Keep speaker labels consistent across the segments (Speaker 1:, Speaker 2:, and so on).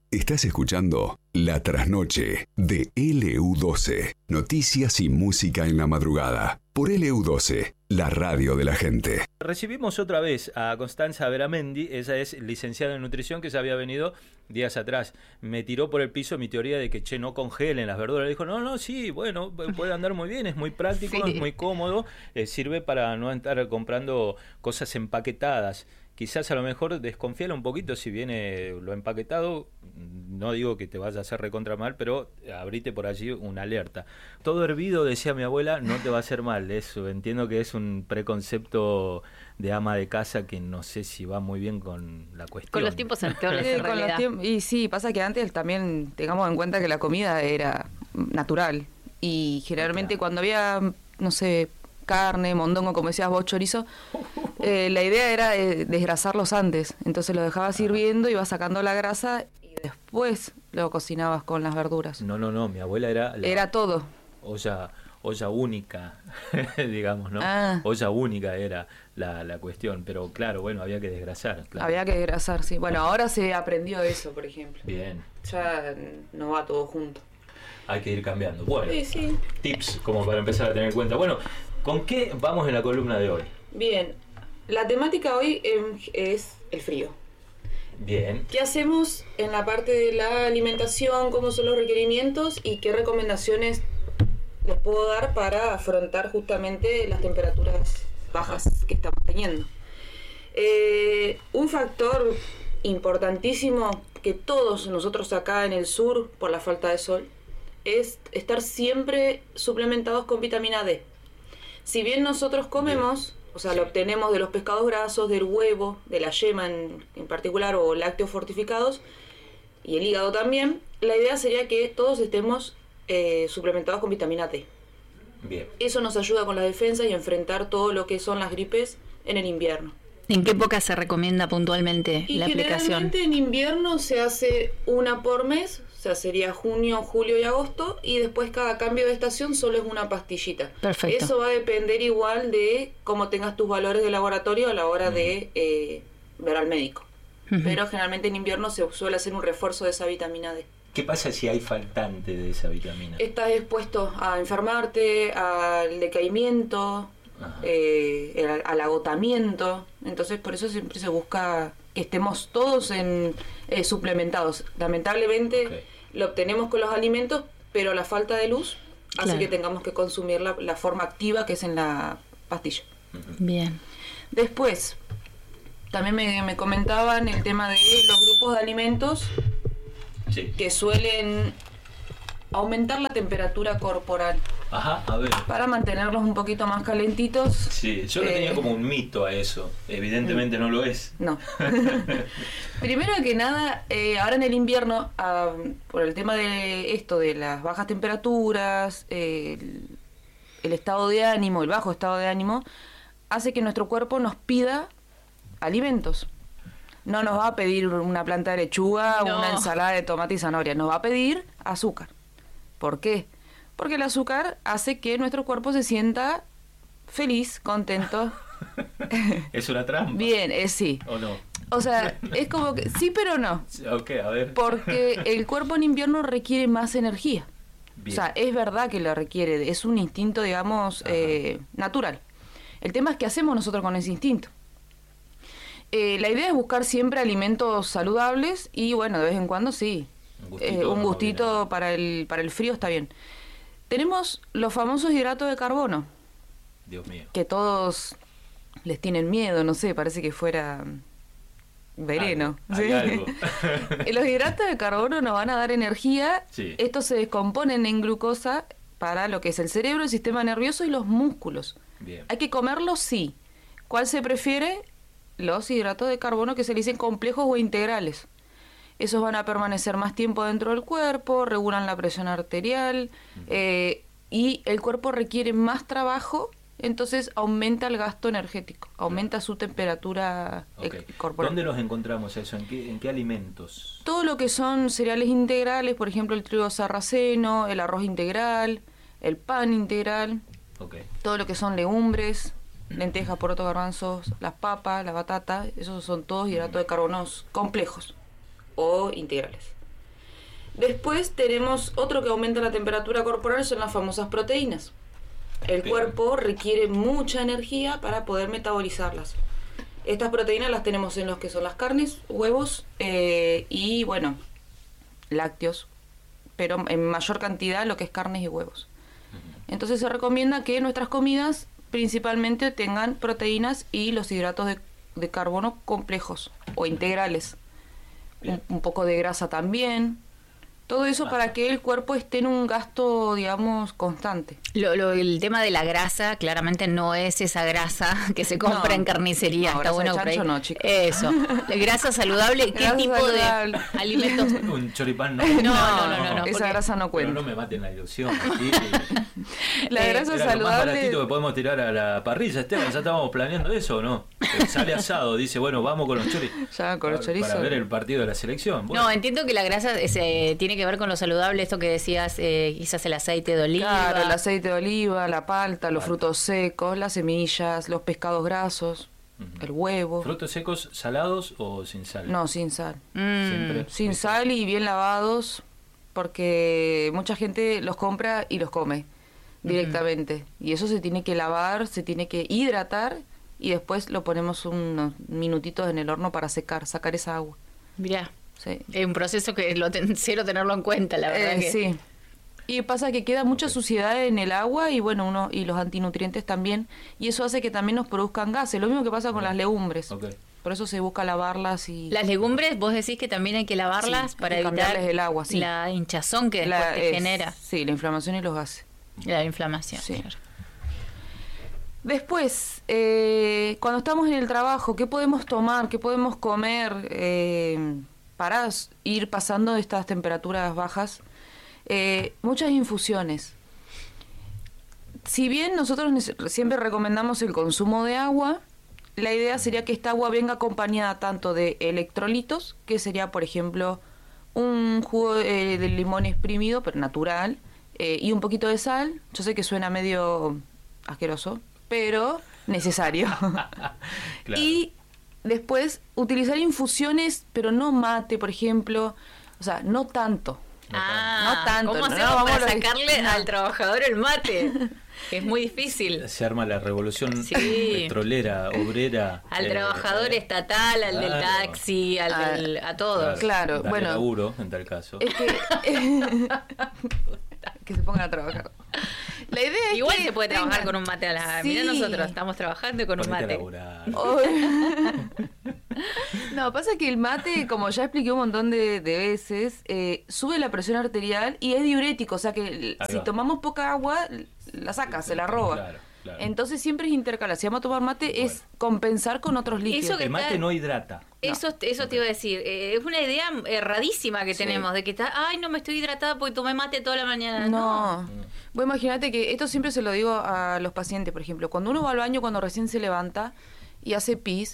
Speaker 1: Estás escuchando La Trasnoche de LU12. Noticias y música en la madrugada. Por LU12, la radio de la gente.
Speaker 2: Recibimos otra vez a Constanza Beramendi. Ella es licenciada en nutrición, que ya había venido días atrás. Me tiró por el piso mi teoría de que, no congelen las verduras. Le dijo, no, sí, bueno, puede andar muy bien, es muy práctico, sí. Es muy cómodo, sirve para no estar comprando cosas empaquetadas. Quizás a lo mejor desconfíala un poquito si viene lo empaquetado. No digo que te vaya a hacer recontra mal, pero abrite por allí una alerta. Todo hervido, decía mi abuela, no te va a hacer mal. Eso entiendo que es un preconcepto de ama de casa que no sé si va muy bien con la cuestión.
Speaker 3: Con los tiempos actuales, en realidad.
Speaker 4: Y sí, pasa que antes también tengamos en cuenta que la comida era natural. Y generalmente cuando había, no sé, carne, mondongo, como decías vos, chorizo, la idea era desgrasarlos antes. Entonces lo dejabas hirviendo, ibas sacando la grasa y después lo cocinabas con las verduras.
Speaker 2: No, mi abuela
Speaker 4: era todo.
Speaker 2: Olla única, digamos, ¿no? Olla única era la cuestión, pero claro, bueno, había que desgrasar. Claro.
Speaker 4: Había que desgrasar, sí. Bueno, ahora se aprendió eso, por ejemplo.
Speaker 2: Bien.
Speaker 4: Ya no va todo junto.
Speaker 2: Hay que ir cambiando. Bueno,
Speaker 4: sí.
Speaker 2: Tips como para empezar a tener en cuenta. Bueno, ¿con qué vamos en la columna de hoy?
Speaker 4: Bien, la temática hoy es el frío.
Speaker 2: Bien.
Speaker 4: ¿Qué hacemos en la parte de la alimentación? ¿Cómo son los requerimientos? ¿Y qué recomendaciones les puedo dar para afrontar justamente las temperaturas bajas que estamos teniendo? Un factor importantísimo que todos nosotros acá en el sur, por la falta de sol, es estar siempre suplementados con vitamina D. Si bien nosotros comemos, o sea, lo obtenemos de los pescados grasos, del huevo, de la yema en particular, o lácteos fortificados, y el hígado también, la idea sería que todos estemos suplementados con vitamina D.
Speaker 2: Bien.
Speaker 4: Eso nos ayuda con las defensas y a enfrentar todo lo que son las gripes en el invierno.
Speaker 3: ¿En qué época se recomienda puntualmente la aplicación?
Speaker 4: Generalmente en invierno se hace una por mes, o sea, sería junio, julio y agosto, y después cada cambio de estación solo es una pastillita.
Speaker 3: Perfecto.
Speaker 4: Eso va a depender igual de cómo tengas tus valores de laboratorio a la hora de ver al médico. Pero generalmente en invierno se suele hacer un refuerzo de esa vitamina D.
Speaker 2: ¿Qué pasa si hay faltante de esa vitamina?
Speaker 4: Estás expuesto a enfermarte, al decaimiento, al agotamiento. Entonces por eso siempre se busca que estemos todos suplementados. Lamentablemente lo obtenemos con los alimentos, pero la falta de luz hace que tengamos que consumir la forma activa, que es en la pastilla.
Speaker 3: Bien.
Speaker 4: Después también me comentaban el tema de los grupos de alimentos que suelen aumentar la temperatura corporal.
Speaker 2: Ajá, a ver.
Speaker 4: Para mantenerlos un poquito más calentitos.
Speaker 2: Sí, yo le tenía como un mito a eso. Evidentemente no lo es.
Speaker 4: No. Primero que nada, ahora en el invierno, por el tema de esto, de las bajas temperaturas, el estado de ánimo, el bajo estado de ánimo, hace que nuestro cuerpo nos pida alimentos. No nos va a pedir una planta de lechuga o una ensalada de tomate y zanahoria. Nos va a pedir azúcar. ¿Por qué? Porque el azúcar hace que nuestro cuerpo se sienta feliz, contento.
Speaker 2: ¿Es una trampa?
Speaker 4: Bien, sí.
Speaker 2: ¿O no?
Speaker 4: O sea, es como que sí, pero no.
Speaker 2: Ok, a ver.
Speaker 4: Porque el cuerpo en invierno requiere más energía.
Speaker 2: Bien.
Speaker 4: O sea, es verdad que lo requiere. Es un instinto, digamos, natural. El tema es qué hacemos nosotros con ese instinto. La idea es buscar siempre alimentos saludables y, bueno, de vez en cuando sí. Un gustito para el frío está bien. Tenemos los famosos hidratos de carbono.
Speaker 2: Dios mío.
Speaker 4: Que todos les tienen miedo, no sé, parece que fuera veneno.
Speaker 2: Hay algo.
Speaker 4: Los hidratos de carbono nos van a dar energía.
Speaker 2: Sí.
Speaker 4: Estos se descomponen en glucosa para lo que es el cerebro, el sistema nervioso y los músculos.
Speaker 2: Bien.
Speaker 4: Hay que comerlos, sí. ¿Cuál se prefiere? Los hidratos de carbono, que se le dicen complejos o integrales. Esos van a permanecer más tiempo dentro del cuerpo, regulan la presión arterial, y el cuerpo requiere más trabajo, entonces aumenta el gasto energético, aumenta su temperatura corporal.
Speaker 2: ¿Dónde los encontramos eso? ¿En qué alimentos?
Speaker 4: Todo lo que son cereales integrales, por ejemplo el trigo sarraceno, el arroz integral, el pan integral, todo lo que son legumbres, lentejas, porotos, garbanzos, las papas, la batata, esos son todos hidratos de carbono complejos o integrales. Después tenemos otro que aumenta la temperatura corporal, son las famosas proteínas. El cuerpo requiere mucha energía para poder metabolizarlas. Estas proteínas las tenemos en los que son las carnes, huevos y, bueno, lácteos, pero en mayor cantidad lo que es carnes y huevos. Entonces se recomienda que nuestras comidas principalmente tengan proteínas y los hidratos de carbono complejos o integrales. Un poco de grasa también. Todo eso para que el cuerpo esté en un gasto, digamos, constante.
Speaker 3: El tema de la grasa, claramente no es esa grasa que se compra en carnicería.
Speaker 4: No,
Speaker 3: está bueno
Speaker 4: de chancho no, chicos.
Speaker 3: Eso. Grasa saludable, ¿qué tipo saludable de alimentos?
Speaker 2: Un choripán no.
Speaker 3: No.
Speaker 4: Esa grasa no cuenta.
Speaker 2: Pero no me maten la ilusión.
Speaker 4: La grasa
Speaker 2: era
Speaker 4: saludable.
Speaker 2: Lo más baratito que podemos tirar a la parrilla, Esteban. ¿Ya estábamos planeando eso o no? Sale asado, dice, bueno, vamos con los chorizos.
Speaker 4: Ya, con los chorizos.
Speaker 2: Para ver el partido de la selección. Bueno.
Speaker 3: No, entiendo que la grasa tiene que ver con lo saludable, esto que decías, quizás el aceite de oliva.
Speaker 4: Claro, el aceite de oliva, la palta, los frutos secos, las semillas, los pescados grasos, el huevo.
Speaker 2: ¿Frutos secos salados o sin sal?
Speaker 4: No, sin sal.
Speaker 2: Siempre.
Speaker 4: Sin sal y bien lavados, porque mucha gente los compra y los come directamente. Y eso se tiene que lavar, se tiene que hidratar y después lo ponemos unos minutitos en el horno para sacar esa agua.
Speaker 3: Mirá.
Speaker 4: Sí.
Speaker 3: Es un proceso que cero tenerlo en cuenta, la verdad.
Speaker 4: Sí. Y pasa que queda mucha suciedad en el agua y bueno, y los antinutrientes también. Y eso hace que también nos produzcan gases. Lo mismo que pasa con las legumbres. Por eso se busca lavarlas y...
Speaker 3: Las legumbres, vos decís que también hay que lavarlas para evitar
Speaker 4: el agua,
Speaker 3: la hinchazón que después te genera.
Speaker 4: Sí, la inflamación y los gases.
Speaker 3: La inflamación,
Speaker 4: sí.
Speaker 3: Claro.
Speaker 4: Después, cuando estamos en el trabajo, ¿qué podemos tomar? ¿Qué podemos comer para ir pasando estas temperaturas bajas? Muchas infusiones. Si bien nosotros siempre recomendamos el consumo de agua, la idea sería que esta agua venga acompañada tanto de electrolitos, que sería, por ejemplo, un jugo de limón exprimido, pero natural, y un poquito de sal. Yo sé que suena medio asqueroso, pero necesario. Claro. Y después utilizar infusiones, pero no mate, por ejemplo, o sea, no tanto.
Speaker 3: No tanto. ¿Cómo hacemos para sacarle al trabajador el mate? Es muy difícil.
Speaker 2: Se arma la revolución petrolera, obrera.
Speaker 3: Al trabajador estatal, al del taxi, a todos.
Speaker 4: Claro, bueno.
Speaker 2: Laburo, en tal caso.
Speaker 4: Es que se pongan a trabajar. La idea es
Speaker 3: igual
Speaker 4: que
Speaker 3: se puede trabajar con un mate a la... Mirá, nosotros estamos trabajando con un mate. No, pasa que el mate, como ya expliqué un montón de veces, sube la presión arterial y es diurético, o sea que si tomamos poca agua, la saca, se la roba. Claro. Entonces siempre es intercalar. Si vamos a tomar mate, es compensar con otros líquidos.
Speaker 2: El mate no hidrata.
Speaker 3: Eso te iba a decir. Es una idea erradísima que tenemos, de que no me estoy hidratada porque tomé mate toda la mañana.
Speaker 4: No. Vos imagínate que esto siempre se lo digo a los pacientes, por ejemplo. Cuando uno va al baño, cuando recién se levanta y hace pis,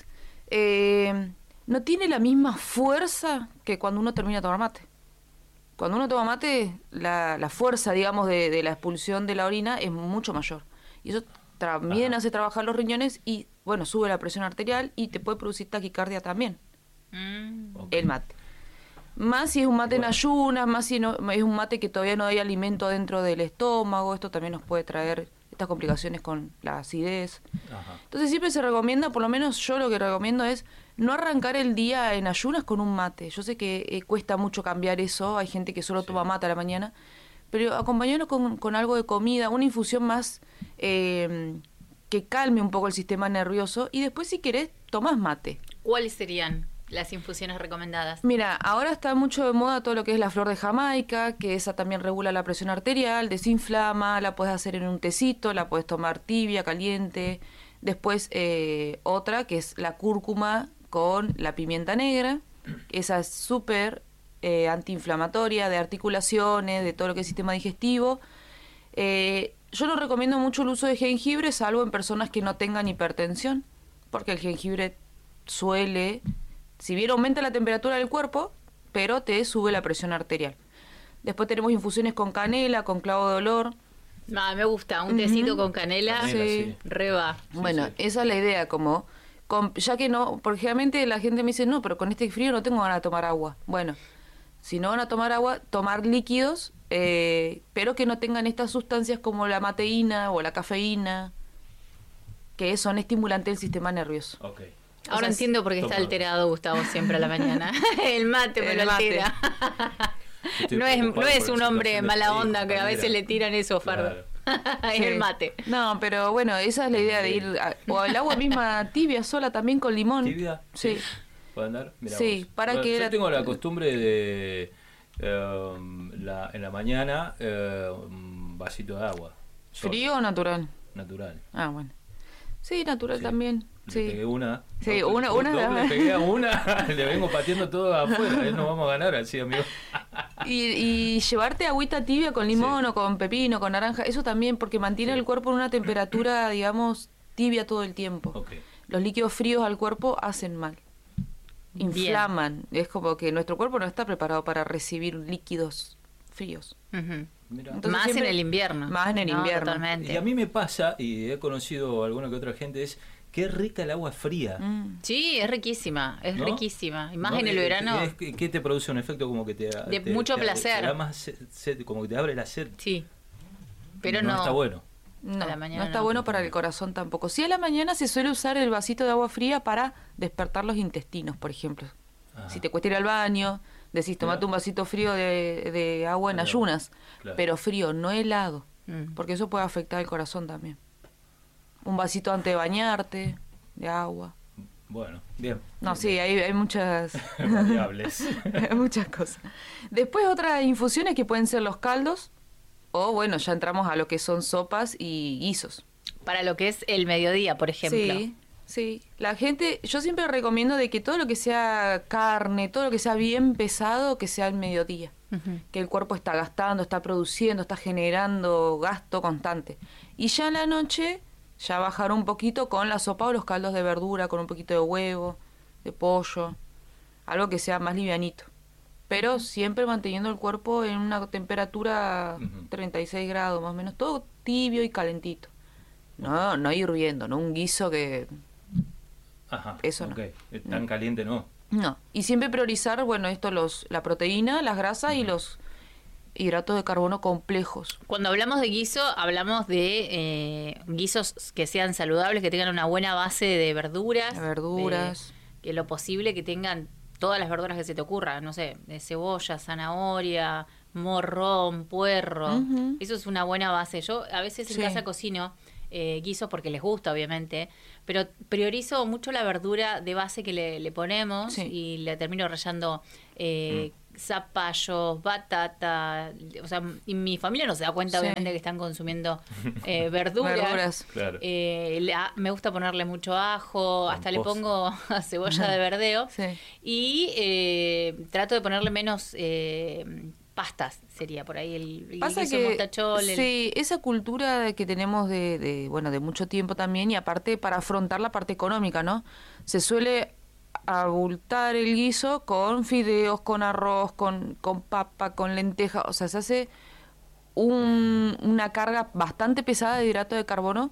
Speaker 4: no tiene la misma fuerza que cuando uno termina de tomar mate. Cuando uno toma mate, la fuerza, digamos, de la expulsión de la orina es mucho mayor. Y eso también hace trabajar los riñones y, bueno, sube la presión arterial y te puede producir taquicardia también. El mate. Más si es un mate en ayunas, más si no, es un mate que todavía no hay alimento dentro del estómago. Esto también nos puede traer estas complicaciones con la acidez. Entonces siempre se recomienda, por lo menos yo lo que recomiendo es no arrancar el día en ayunas con un mate. Yo sé que cuesta mucho cambiar eso, hay gente que solo toma mate a la mañana, pero acompañarlo con algo de comida, una infusión más que calme un poco el sistema nervioso y después si querés tomás mate.
Speaker 3: ¿Cuáles serían las infusiones recomendadas?
Speaker 4: Mira, ahora está mucho de moda todo lo que es la flor de Jamaica, que esa también regula la presión arterial, desinflama, la puedes hacer en un tecito, la puedes tomar tibia, caliente. Después otra que es la cúrcuma con la pimienta negra, esa es súper antiinflamatoria, de articulaciones, de todo lo que es sistema digestivo. Yo no recomiendo mucho el uso de jengibre, salvo en personas que no tengan hipertensión, porque el jengibre suele, si bien aumenta la temperatura del cuerpo, pero te sube la presión arterial. Después tenemos infusiones con canela, con clavo de olor.
Speaker 3: Me gusta, un tecito con canela, re va.
Speaker 4: Bueno, esa es la idea, como ya que no, porque generalmente la gente me dice, no, pero con este frío no tengo ganas de tomar agua. Bueno, Si no van a tomar agua, tomar líquidos, pero que no tengan estas sustancias como la mateína o la cafeína, que son estimulantes del sistema nervioso.
Speaker 2: Okay.
Speaker 5: Ahora entiendo por qué está alterado Gustavo siempre a la mañana. El mate me lo altera. No es un hombre mala onda que a veces le tiran eso, Fardo. Claro. Es el mate.
Speaker 4: No, pero bueno, esa es la idea de ir o el agua misma tibia sola también con limón.
Speaker 2: ¿Tibia?
Speaker 4: Sí.
Speaker 2: ¿Puede andar? Mirá
Speaker 4: sí,
Speaker 2: vos.
Speaker 4: para que...
Speaker 2: Yo tengo la costumbre de en la mañana un vasito de agua.
Speaker 4: ¿Frío o natural?
Speaker 2: Natural.
Speaker 4: Ah, bueno. Sí, natural también. Sí.
Speaker 2: Le pegué una.
Speaker 4: Sí,
Speaker 2: no,
Speaker 4: una.
Speaker 2: Le pegué a una, le vengo pateando todo afuera. No vamos a ganar así, amigo.
Speaker 4: Y llevarte agüita tibia con limón o con pepino, con naranja, eso también, porque mantiene el cuerpo en una temperatura, digamos, tibia todo el tiempo.
Speaker 2: Okay.
Speaker 4: Los líquidos fríos al cuerpo hacen mal. Inflaman. Bien. Es como que nuestro cuerpo no está preparado para recibir líquidos fríos.
Speaker 5: Más en el invierno.
Speaker 4: Más en el invierno.
Speaker 5: Totalmente.
Speaker 2: Y a mí me pasa, y he conocido a alguna que otra gente, es qué rica el agua fría.
Speaker 5: Sí, es riquísima,
Speaker 2: ¿no?
Speaker 5: riquísima. Y más en el verano.
Speaker 2: ¿Qué te produce un efecto como que
Speaker 5: de mucho placer?
Speaker 2: Te da más sed, como que te abre la sed.
Speaker 5: Sí, pero
Speaker 2: no está bueno.
Speaker 4: No está bueno para el corazón tampoco. Sí, a la mañana se suele usar el vasito de agua fría para despertar los intestinos, por ejemplo. Ajá. Si te cuesta ir al baño, decís, tomate un vasito frío de agua en ayunas, pero frío, no helado, porque eso puede afectar el corazón también. Un vasito antes de bañarte, de agua.
Speaker 2: Bueno, bien.
Speaker 4: No, sí, hay muchas
Speaker 2: variables.
Speaker 4: Hay muchas cosas. Después otras infusiones que pueden ser los caldos, o bueno, ya entramos a lo que son sopas y guisos.
Speaker 5: Para lo que es el mediodía, por ejemplo.
Speaker 4: Sí. La gente, yo siempre recomiendo de que todo lo que sea carne, todo lo que sea bien pesado, que sea al mediodía. Que el cuerpo está gastando, está produciendo, está generando gasto constante. Y ya en la noche, ya bajar un poquito con la sopa o los caldos de verdura, con un poquito de huevo, de pollo, algo que sea más livianito. Pero siempre manteniendo el cuerpo en una temperatura 36 grados más o menos, todo tibio y calentito. No hirviendo, no un guiso que...
Speaker 2: Ajá,
Speaker 4: eso
Speaker 2: okay. Tan caliente no.
Speaker 4: No, y siempre priorizar, bueno, la proteína, las grasas y los hidratos de carbono complejos.
Speaker 5: Cuando hablamos de guiso, hablamos de guisos que sean saludables, que tengan una buena base de verduras. Que lo posible que tengan todas las verduras que se te ocurran, no sé, de cebolla, zanahoria, morrón, puerro. Eso es una buena base. Yo a veces en casa cocino guisos porque les gusta, obviamente, pero priorizo mucho la verdura de base que le ponemos y le termino rallando zapallos, batata, o sea, y mi familia no se da cuenta obviamente que están consumiendo verduras.
Speaker 2: Claro.
Speaker 5: Me gusta ponerle mucho ajo, hasta le pongo cebolla de verdeo y trato de ponerle menos pastas, sería por ahí el queso mostachol.
Speaker 4: Sí, esa cultura que tenemos de mucho tiempo también, y aparte para afrontar la parte económica, ¿no? Se suele abultar el guiso con fideos, con arroz, con papa, con lenteja, o sea, se hace una carga bastante pesada de hidrato de carbono,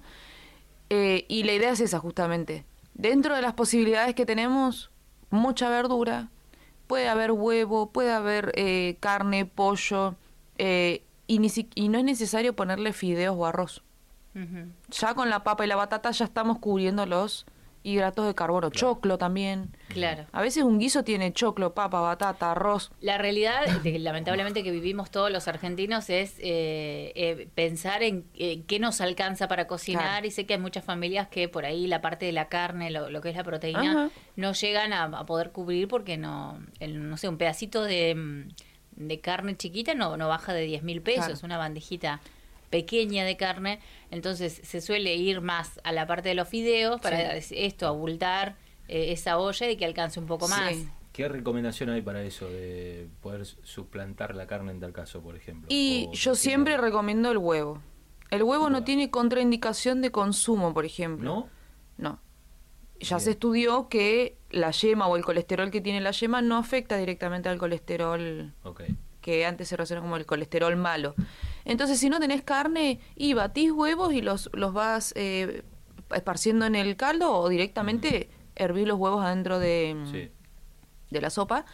Speaker 4: y la idea es esa justamente. Dentro de las posibilidades que tenemos, mucha verdura, puede haber huevo, puede haber carne, pollo, y no es necesario ponerle fideos o arroz. Ya con la papa y la batata ya estamos cubriendo los hidratos de carbono. Choclo también.
Speaker 5: Claro.
Speaker 4: A veces un guiso tiene choclo, papa, batata, arroz.
Speaker 5: La realidad, lamentablemente, que vivimos todos los argentinos es pensar en qué nos alcanza para cocinar, y sé que hay muchas familias que por ahí la parte de la carne, lo que es la proteína, no llegan a poder cubrir porque no sé, un pedacito de carne chiquita no baja de 10.000 pesos, una bandejita pequeña de carne, entonces se suele ir más a la parte de los fideos para abultar esa olla y que alcance un poco más.
Speaker 2: ¿Qué recomendación hay para eso, de poder suplantar la carne en tal caso, por ejemplo?
Speaker 4: Y yo siempre recomiendo el huevo. El huevo no tiene contraindicación de consumo, por ejemplo. No. Ya se estudió que la yema o el colesterol que tiene la yema no afecta directamente al colesterol que antes se relaciona como el colesterol malo. Entonces, si no tenés carne, y batís huevos y los vas esparciendo en el caldo, o directamente hervís los huevos adentro de la sopa,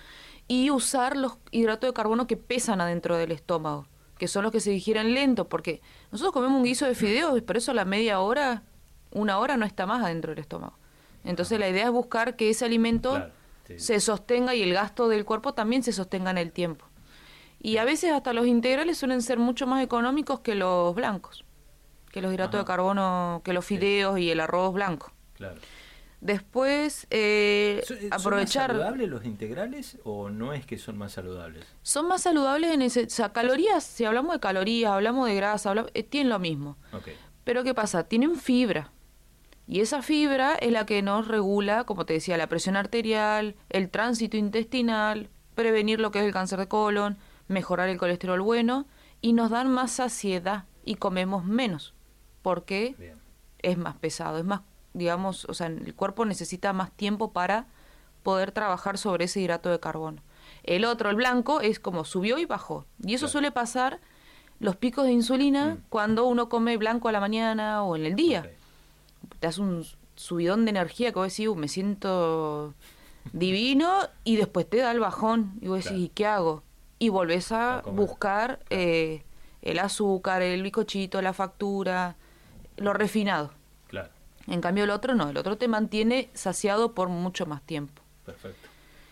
Speaker 4: y usar los hidratos de carbono que pesan adentro del estómago, que son los que se digieren lento, porque nosotros comemos un guiso de fideos, pero eso a la media hora, 1 hora no está más adentro del estómago. Entonces la idea es buscar que ese alimento se sostenga y el gasto del cuerpo también se sostenga en el tiempo. Y a veces hasta los integrales suelen ser mucho más económicos que los blancos, que los hidratos de carbono, que los fideos y el arroz blanco.
Speaker 2: Claro.
Speaker 4: Después, aprovechar...
Speaker 2: ¿Son más saludables los integrales o no es que son más saludables?
Speaker 4: Son más saludables en ese... O sea, calorías, si hablamos de calorías, hablamos de grasa, tienen lo mismo.
Speaker 2: Okay.
Speaker 4: Pero ¿qué pasa? Tienen fibra. Y esa fibra es la que nos regula, como te decía, la presión arterial, el tránsito intestinal, prevenir lo que es el cáncer de colon, mejorar el colesterol bueno, y nos dan más saciedad y comemos menos, porque es más pesado, es más, digamos, o sea, el cuerpo necesita más tiempo para poder trabajar sobre ese hidrato de carbono. El otro, el blanco, es como subió y bajó. Y eso suele pasar, los picos de insulina, cuando uno come blanco a la mañana o en el día. Okay. Te hace un subidón de energía que vos decís, me siento divino, y después te da el bajón. Y vos decís, ¿y qué hago? Y volvés a buscar el azúcar, el bizcochito, la factura, lo refinado. Claro. En cambio el otro no, el otro te mantiene saciado por mucho más tiempo.
Speaker 2: Perfecto.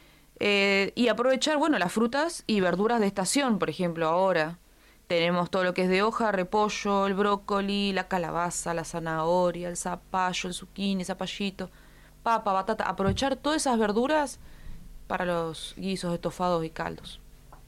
Speaker 4: Y aprovechar, bueno, las frutas y verduras de estación, por ejemplo, ahora tenemos todo lo que es de hoja, repollo, el brócoli, la calabaza, la zanahoria, el zapallo, el zucchini, el zapallito, papa, batata. Aprovechar todas esas verduras para los guisos, estofados y caldos.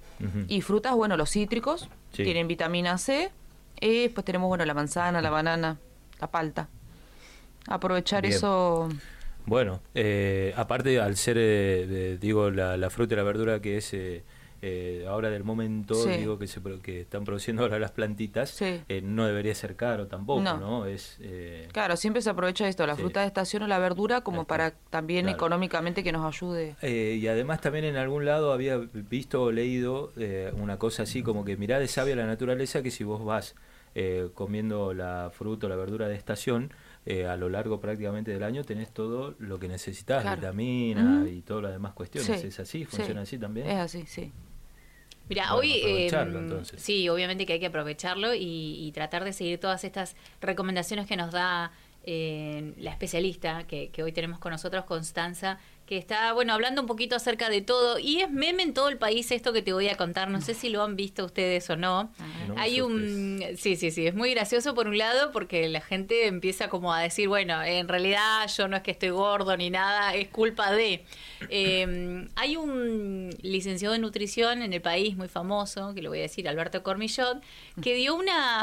Speaker 4: Y frutas, bueno, los cítricos, tienen vitamina C. Después tenemos, bueno, la manzana, la banana, la palta. Aprovechar eso.
Speaker 2: Bueno, aparte al ser, digo, la fruta y la verdura que es ahora del momento, digo, que están produciendo ahora las plantitas, no debería ser caro tampoco, ¿no?
Speaker 4: Claro, siempre se aprovecha esto, la fruta de estación o la verdura, como para también económicamente que nos ayude.
Speaker 2: Y además también en algún lado había visto o leído una cosa así como que mirá de sabia la naturaleza, que si vos vas comiendo la fruta o la verdura de estación, a lo largo prácticamente del año tenés todo lo que necesitas, vitaminas y todas las demás cuestiones. ¿Es así? ¿Funciona así también?
Speaker 4: Es así, sí.
Speaker 5: Mira, hoy sí, obviamente que hay que aprovecharlo y tratar de seguir todas estas recomendaciones que nos da la especialista que hoy tenemos con nosotros, Constanza, que está, bueno, hablando un poquito acerca de todo, y es meme en todo el país esto que te voy a contar, no sé si lo han visto ustedes o no. Hay sí, es muy gracioso por un lado, porque la gente empieza como a decir, bueno, en realidad yo no es que estoy gordo ni nada, es culpa de... hay un licenciado en nutrición en el país muy famoso, que lo voy a decir, Alberto Cormillot, que dio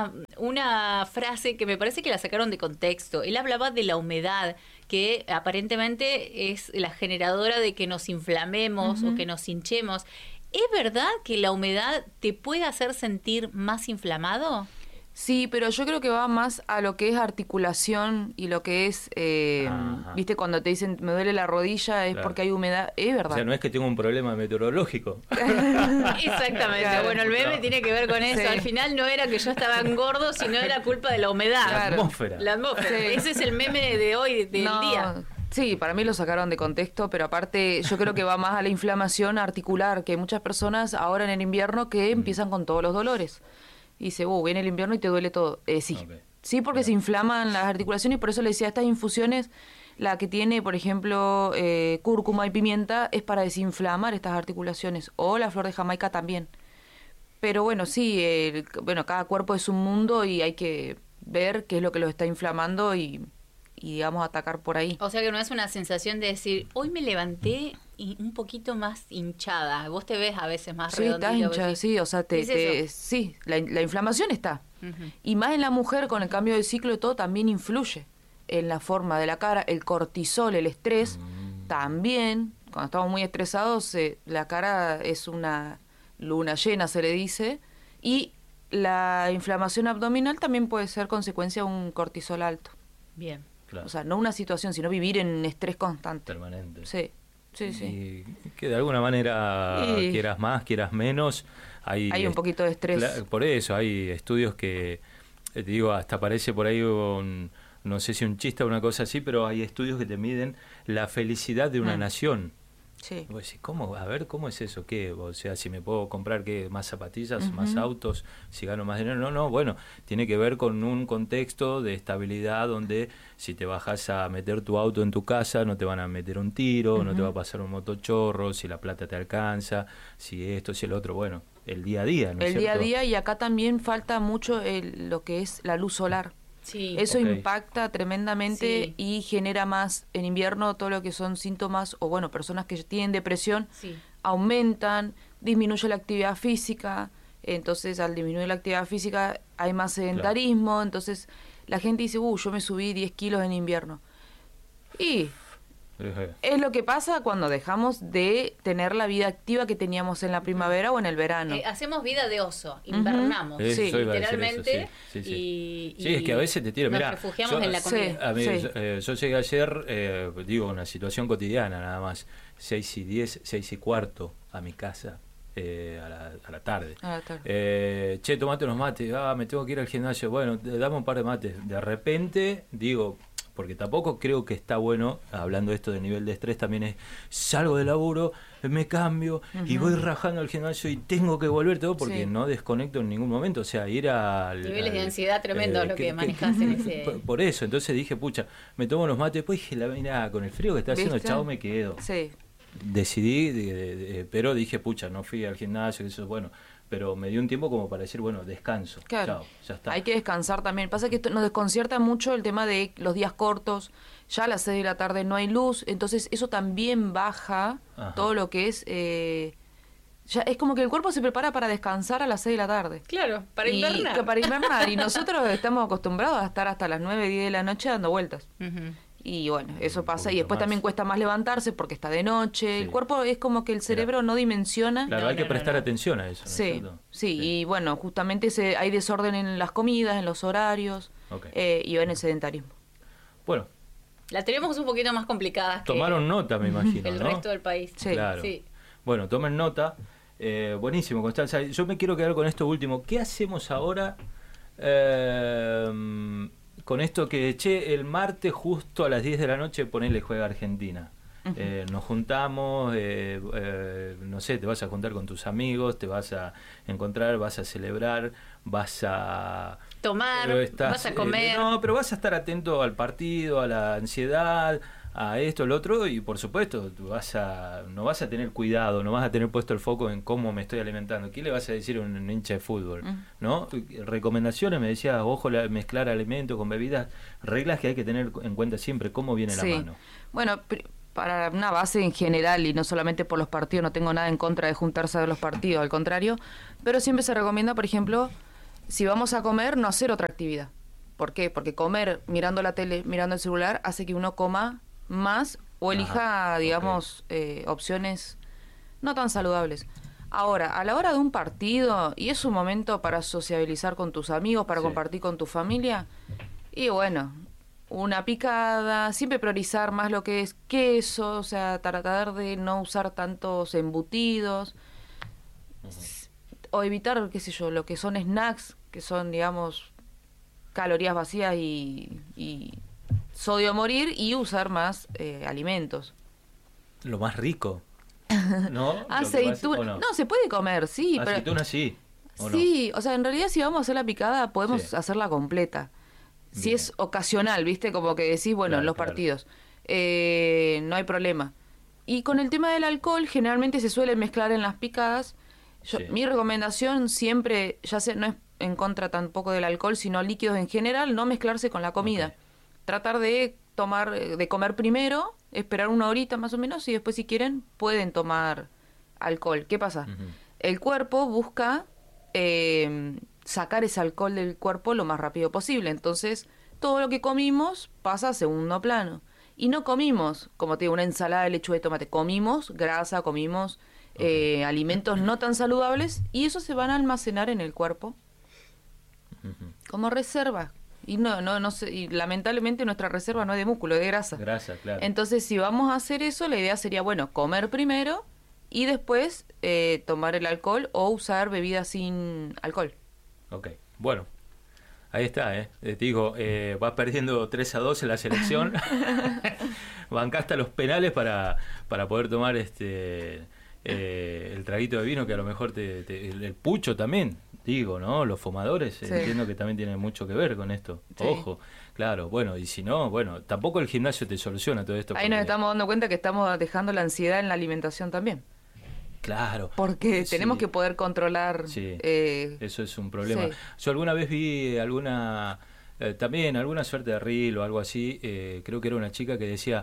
Speaker 5: una frase que me parece que la sacaron de contexto. Él hablaba de la humedad, que aparentemente es la generadora de que nos inflamemos o que nos hinchemos. ¿Es verdad que la humedad te puede hacer sentir más inflamado?
Speaker 4: Sí, pero yo creo que va más a lo que es articulación y lo que es, viste, cuando te dicen me duele la rodilla es porque hay humedad, es verdad.
Speaker 2: O sea, no es que tengo un problema meteorológico.
Speaker 5: Exactamente, claro. Bueno, el meme tiene que ver con eso. Sí. Al final no era que yo estaba gordo, sino era culpa de la humedad.
Speaker 2: La atmósfera.
Speaker 5: La atmósfera. Sí. Ese es el meme de hoy, del día.
Speaker 4: Sí, para mí lo sacaron de contexto, pero aparte yo creo que va más a la inflamación articular, que hay muchas personas ahora en el invierno que empiezan con todos los dolores. Y dice, viene el invierno y te duele todo. Sí, sí, porque se inflaman las articulaciones, y por eso le decía, estas infusiones, la que tiene, por ejemplo, cúrcuma y pimienta, es para desinflamar estas articulaciones, o la flor de Jamaica también. Pero bueno, sí, cada cuerpo es un mundo y hay que ver qué es lo que lo está inflamando y digamos, atacar por ahí.
Speaker 5: O sea que no es una sensación de decir, hoy me levanté un poquito más hinchada. Vos te ves a veces más redondito.
Speaker 4: Sí, estás hinchada, sí, o sea, sí, la inflamación está. Y más en la mujer, con el cambio de ciclo y todo, también influye en la forma de la cara. El cortisol, el estrés, también, cuando estamos muy estresados, la cara es una luna llena, se le dice, y la inflamación abdominal también puede ser consecuencia de un cortisol alto.
Speaker 5: Bien.
Speaker 2: Claro.
Speaker 4: O sea, no una situación, sino vivir en estrés constante.
Speaker 2: Permanente.
Speaker 4: Sí.
Speaker 2: Y que de alguna manera, quieras más, quieras menos, hay
Speaker 4: un poquito de estrés.
Speaker 2: Por eso, hay estudios que, te digo, hasta parece por ahí no sé si un chiste o una cosa así, pero hay estudios que te miden la felicidad de una nación.
Speaker 3: Sí.
Speaker 2: Y vos decís, ¿cómo? A ver, ¿cómo es eso? ¿Qué? O sea, si me puedo comprar ¿qué? Más zapatillas, más autos, si gano más dinero. No, bueno, tiene que ver con un contexto de estabilidad donde si te bajas a meter tu auto en tu casa, no te van a meter un tiro, no te va a pasar un motochorro, si la plata te alcanza, si esto, si el otro, bueno, el día a día, ¿no es cierto?
Speaker 3: El día a día, y acá también falta mucho lo que es la luz solar.
Speaker 5: Sí.
Speaker 3: Eso impacta tremendamente y genera más en invierno todo lo que son síntomas o bueno, personas que tienen depresión aumentan, disminuye la actividad física, entonces al disminuir la actividad física hay más sedentarismo, entonces la gente dice, yo me subí 10 kilos en invierno. Y es lo que pasa cuando dejamos de tener la vida activa que teníamos en la primavera o en el verano.
Speaker 5: Hacemos vida de oso, invernamos, literalmente.
Speaker 2: Sí, es que a veces te tiro.
Speaker 5: Nos
Speaker 2: Mirá,
Speaker 5: refugiamos en la comida.
Speaker 2: A mí, yo llegué ayer, digo, una situación cotidiana nada más, 6:10, 6:15 a mi casa. A la tarde. Che, tomate unos mates. Me tengo que ir al gimnasio. Bueno, dame un par de mates. De repente, digo, porque tampoco creo que está bueno, hablando de esto de nivel de estrés, también es, salgo del laburo, me cambio y voy rajando al gimnasio y tengo que volver todo porque no desconecto en ningún momento. O sea, ir al...
Speaker 5: Niveles de ansiedad tremendo lo que manejas en ese...
Speaker 2: Por eso, entonces dije, pucha, me tomo unos mates. Después dije, mirá, con el frío que está haciendo, chao, me quedo.
Speaker 3: Sí.
Speaker 2: Decidí, pero dije, pucha, no fui al gimnasio, eso, bueno, pero me dio un tiempo como para decir, bueno, descanso, chao, ya está.
Speaker 3: Hay que descansar también. Pasa que esto nos desconcierta mucho el tema de los días cortos, ya a las 6 de la tarde no hay luz, entonces eso también baja todo lo que es... ya es como que el cuerpo se prepara para descansar a las 6 de la tarde.
Speaker 5: Claro, para invernar.
Speaker 3: Para invernar, y nosotros estamos acostumbrados a estar hasta las 9, 10 de la noche dando vueltas. Y bueno, eso pasa. Y después también cuesta más levantarse porque está de noche. El cuerpo es como que el cerebro no dimensiona.
Speaker 2: Claro, hay que prestar atención a eso, ¿no?
Speaker 3: Sí, y bueno, justamente hay desorden en las comidas, en los horarios y en el sedentarismo.
Speaker 2: Bueno.
Speaker 5: La tenemos un poquito más complicada.
Speaker 2: Tomaron nota, me imagino,
Speaker 5: el resto del país.
Speaker 3: Sí.
Speaker 2: Claro. Sí. Bueno, tomen nota. Buenísimo, Constanza. Yo me quiero quedar con esto último. ¿Qué hacemos ahora con esto que, el martes justo a las 10 de la noche ponele juega Argentina? Nos juntamos, no sé, te vas a juntar con tus amigos, te vas a encontrar, vas a celebrar, vas a...
Speaker 5: tomar, vas a comer.
Speaker 2: No, pero vas a estar atento al partido, a la ansiedad, a esto, lo otro, y por supuesto no vas a tener cuidado, no vas a tener puesto el foco en cómo me estoy alimentando. ¿Qué le vas a decir a un hincha de fútbol? ¿No? Recomendaciones, me decía, ojo, mezclar alimentos con bebidas, reglas que hay que tener en cuenta siempre, cómo viene la mano.
Speaker 3: Bueno, para una base en general y no solamente por los partidos, no tengo nada en contra de juntarse a ver los partidos, al contrario, pero siempre se recomienda, por ejemplo, si vamos a comer, no hacer otra actividad. ¿Por qué? Porque comer mirando la tele, mirando el celular, hace que uno coma más o elija, digamos, opciones no tan saludables. Ahora, a la hora de un partido, y es un momento para sociabilizar con tus amigos, para compartir con tu familia, y bueno, una picada, siempre priorizar más lo que es queso, o sea, tratar de no usar tantos embutidos, o evitar, qué sé yo, lo que son snacks, que son, digamos, calorías vacías y sodio a morir, y usar más alimentos.
Speaker 2: Lo más rico, ¿no?
Speaker 3: Aceituna, no, se puede comer, sí.
Speaker 2: Aceituna sí.
Speaker 3: Sí, o sea, en realidad si vamos a hacer la picada podemos hacerla completa. Si es ocasional, ¿viste? Como que decís, bueno, en los partidos. No hay problema. Y con el tema del alcohol, generalmente se suele mezclar en las picadas. Mi recomendación siempre, ya sé, no es en contra tampoco del alcohol, sino líquidos en general, no mezclarse con la comida. Tratar de comer primero, esperar una horita más o menos, y después si quieren pueden tomar alcohol. ¿Qué pasa? El cuerpo busca sacar ese alcohol del cuerpo lo más rápido posible. Entonces, todo lo que comimos pasa a segundo plano. Y no comimos, como te digo, una ensalada de lechuga y tomate. Comimos grasa, comimos alimentos no tan saludables, y eso se van a almacenar en el cuerpo como reserva. Y y lamentablemente nuestra reserva no es de músculo, es de grasa.
Speaker 2: Grasa, claro.
Speaker 3: Entonces, si vamos a hacer eso, la idea sería, bueno, comer primero y después tomar el alcohol o usar bebidas sin alcohol.
Speaker 2: Ok, bueno, ahí está, te digo, vas perdiendo 3-2 en la selección, bancaste los penales para poder tomar el traguito de vino, que a lo mejor el pucho también, digo, ¿no? Los fumadores, entiendo que también tienen mucho que ver con esto. Sí. Ojo, claro, bueno, y si no, bueno, tampoco el gimnasio te soluciona todo esto.
Speaker 3: Ahí nos estamos dando cuenta que estamos dejando la ansiedad en la alimentación también.
Speaker 2: Claro.
Speaker 3: Porque tenemos que poder controlar.
Speaker 2: Sí, eso es un problema. Sí. Yo alguna vez vi también alguna suerte de reel o algo así, creo que era una chica que decía,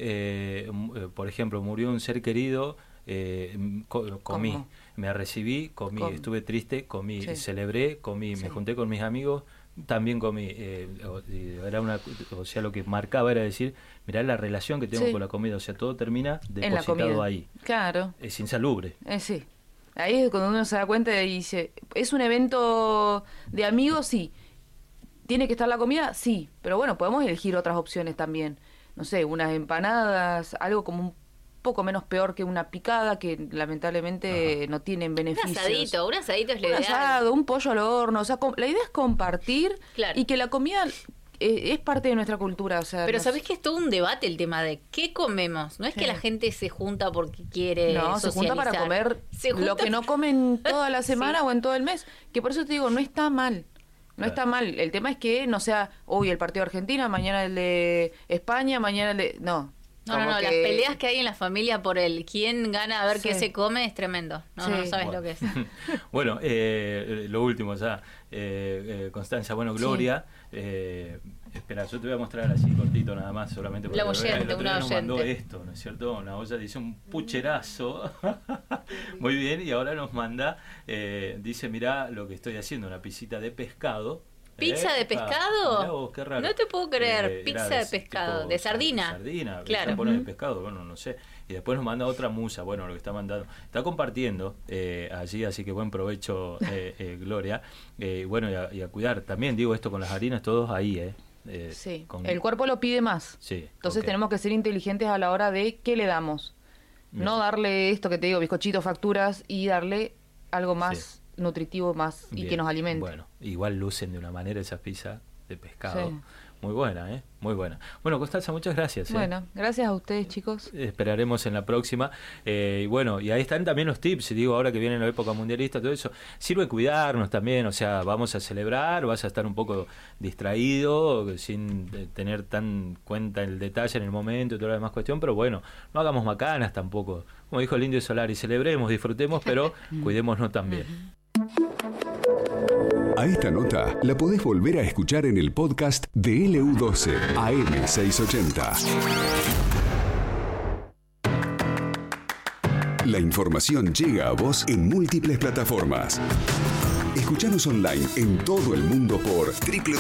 Speaker 2: por ejemplo, murió un ser querido, comí, me recibí, comí, estuve triste, comí, celebré, comí, me junté con mis amigos, también comí. Era o sea, lo que marcaba era decir, mirá la relación que tengo con la comida, o sea, todo termina depositado ahí.
Speaker 3: Claro.
Speaker 2: Es insalubre.
Speaker 3: Sí. Ahí es cuando uno se da cuenta y dice, ¿es un evento de amigos? Sí. ¿Tiene que estar la comida? Sí. Pero bueno, podemos elegir otras opciones también. No sé, unas empanadas, algo como un poco menos peor que una picada, que lamentablemente no tienen beneficios.
Speaker 5: Un asadito es lo ideal.
Speaker 3: Un asado, un pollo al horno, o sea, la idea es compartir y que la comida es parte de nuestra cultura. O sea,
Speaker 5: pero sabés que es todo un debate el tema de qué comemos. No es que la gente se junta porque quiere socializar.
Speaker 3: Se junta para comer lo que no comen toda la semana o en todo el mes. Que por eso te digo, no está mal. No está mal. El tema es que no sea hoy el partido de Argentina, mañana el de España, mañana el de... No,
Speaker 5: las peleas que hay en la familia por el quién gana a ver qué se come es tremendo. No sabes lo que es.
Speaker 2: Bueno, lo último ya, Constanza, Gloria, espera, yo te voy a mostrar así cortito nada más, solamente porque nos mandó esto, ¿no es cierto? Una olla, dice un pucherazo, muy bien, y ahora nos manda, dice, mirá lo que estoy haciendo, una pisita de pescado.
Speaker 5: ¿Pizza de pescado?
Speaker 2: Mirá vos, qué raro.
Speaker 5: No te puedo creer, pizza de pescado, tipo, de sardina.
Speaker 2: Sardina,
Speaker 5: claro.
Speaker 2: Pone de pescado, bueno, no sé. Y después nos manda otra musa, bueno, lo que está mandando. Está compartiendo allí, así que buen provecho, Gloria. Bueno, y a cuidar también, digo esto con las harinas, todos ahí,
Speaker 3: sí, el cuerpo lo pide más.
Speaker 2: Sí.
Speaker 3: Entonces tenemos que ser inteligentes a la hora de qué le damos. No darle esto que te digo, bizcochitos, facturas, y darle algo más nutritivo más y que nos alimente.
Speaker 2: Bueno, igual lucen de una manera esas pizzas de pescado. Muy buena, muy buena. Bueno, Constanza, muchas gracias.
Speaker 3: Bueno, gracias a ustedes, chicos.
Speaker 2: Esperaremos en la próxima. Y bueno, y ahí están también los tips, digo, ahora que viene la época mundialista, todo eso. Sirve cuidarnos también, o sea, vamos a celebrar, vas a estar un poco distraído, sin tener tan cuenta el detalle en el momento y toda la demás cuestión, pero bueno, no hagamos macanas tampoco. Como dijo el Indio Solari, celebremos, disfrutemos, pero cuidémonos también.
Speaker 1: A esta nota la podés volver a escuchar en el podcast de LU12 AM680. La información llega a vos en múltiples plataformas. Escuchanos online en todo el mundo por www.lu12.com.